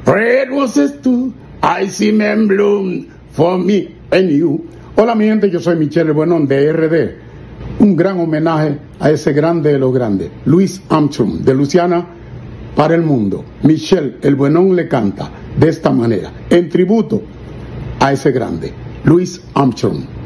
Red roses too, I see men bloom for me and you. Hola mi gente, yo soy Michelle el Buenón de RD. Un gran homenaje a ese grande de los grandes, Louis Armstrong, de Luisiana para el mundo. Michelle el Buenón le canta de esta manera, en tributo a ese grande, Louis Armstrong.